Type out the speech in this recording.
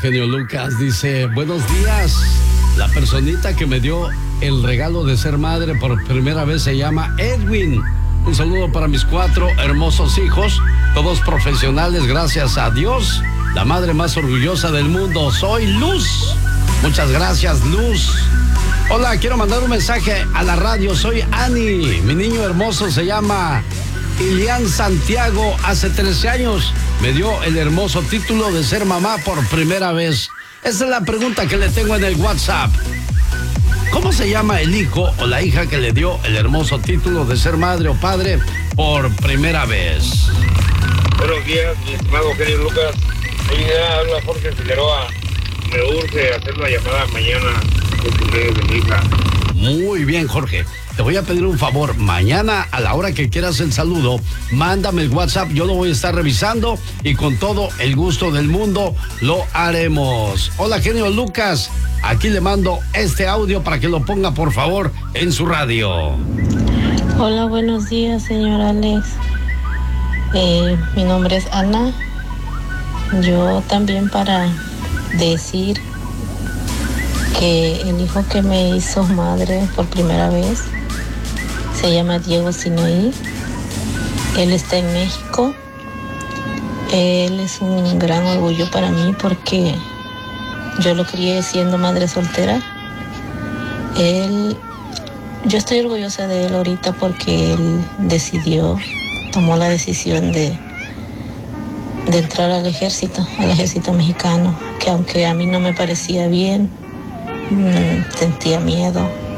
genio Lucas. Dice, buenos días. La personita que me dio el regalo de ser madre por primera vez se llama Edwin. Un saludo para mis 4 hermosos hijos, todos profesionales, gracias a Dios. La madre más orgullosa del mundo. Soy Luz. Muchas gracias, Luz. Hola, quiero mandar un mensaje a la radio. Soy Ani. Mi niño hermoso se llama Ilian Santiago. Hace 13 años me dio el hermoso título de ser mamá por primera vez. Esa es la pregunta que le tengo en el WhatsApp. ¿Cómo se llama el hijo o la hija que le dio el hermoso título de ser madre o padre por primera vez? Buenos días, mi estimado genio Lucas. Oye, habla Jorge Figueroa. Me urge hacer la llamada mañana el cumpleaños de mi hija. Muy bien, Jorge. Te voy a pedir un favor. Mañana, a la hora que quieras el saludo, mándame el WhatsApp. Yo lo voy a estar revisando y con todo el gusto del mundo lo haremos. Hola, genio Lucas. Aquí le mando este audio para que lo ponga, por favor, en su radio. Hola, buenos días, señor Alex. Mi nombre es Ana. Yo también para decir que el hijo que me hizo madre por primera vez se llama Diego Sinaí. Él está en México. Él es un gran orgullo para mí porque yo lo crié siendo madre soltera. Yo estoy orgullosa de él ahorita porque él tomó la decisión de entrar al ejército mexicano, que aunque a mí no me parecía bien, sentía miedo